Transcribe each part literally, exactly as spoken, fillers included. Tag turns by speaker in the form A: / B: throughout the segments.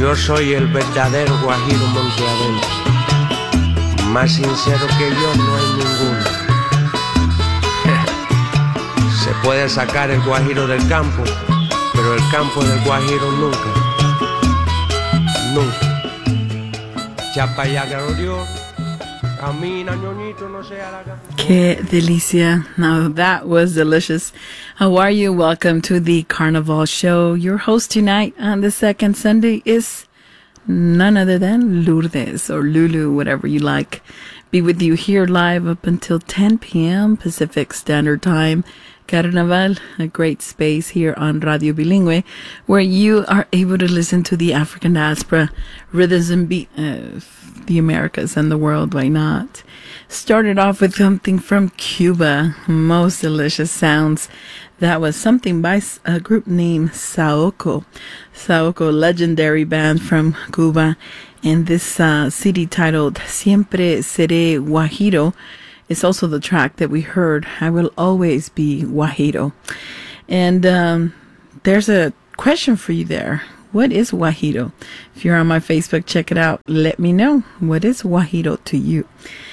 A: Yo soy el verdadero Guajiro monte adentro. Más sincero que yo no hay ninguno. Se puede sacar el Guajiro del campo, pero el campo del Guajiro nunca. Nunca. Chapaya Garorio.
B: Que delicia. Now that was delicious. How are you? Welcome to the Carnival Show. Your host tonight on the second Sunday is none other than Lourdes or Lulu, whatever you like. Be with you here live up until ten p.m. Pacific Standard Time. Carnaval, a great space here on Radio Bilingüe, where you are able to listen to the African diaspora rhythms and beat of the Americas and the world. Why not? Started off with something from Cuba. Most delicious sounds. That was something by a group named Saoko. Saoko, legendary band from Cuba. And this uh, C D titled Siempre Seré Guajiro is also the track that we heard. I will always be Guajiro. And um, there's a question for you there. What is Guajiro? If you're on my Facebook, check it out. Let me know. What is Guajiro to you?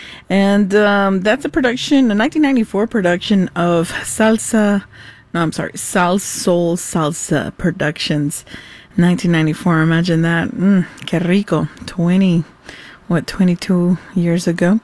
B: And um, that's a production, a nineteen ninety-four production of Salsa, no, I'm sorry, Sal Soul Salsa Productions. nineteen ninety-four, imagine that. Mm, que rico. twenty, what, twenty-two years ago?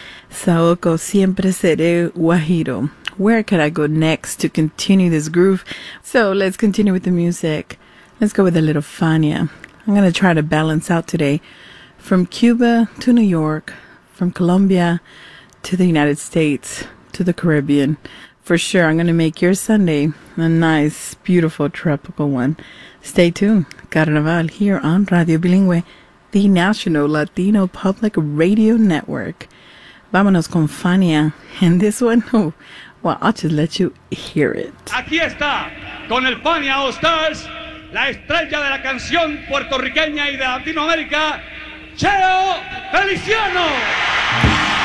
B: Saoko, Siempre Seré Guajiro. Where could I go next to continue this groove? So let's continue with the music. Let's go with a little Fania. I'm going to try to balance out today from Cuba to New York, from Colombia to the United States to the Caribbean. For sure, I'm going to make your Sunday a nice, beautiful, tropical one. Stay tuned. Carnaval here on Radio Bilingüe, the National Latino Public Radio Network. Vámonos con Fania. And this one, oh, well, I'll just let you hear it.
C: Aquí está, con el Fania All Stars, la estrella de la canción puertorriqueña y de Latinoamérica, Cheo Feliciano.